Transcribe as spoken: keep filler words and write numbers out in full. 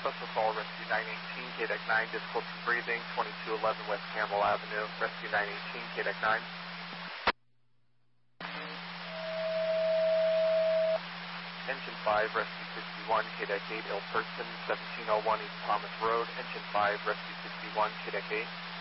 Special call, Rescue nine eighteen, K D E C nine, difficulty breathing, twenty-two eleven West Campbell Avenue, Rescue nine eighteen, K D E C nine. Engine five, Rescue sixty-one, K D E C eight, ill person, seventeen oh one East Thomas Road. Engine five, Rescue sixty-one, K D E C eight.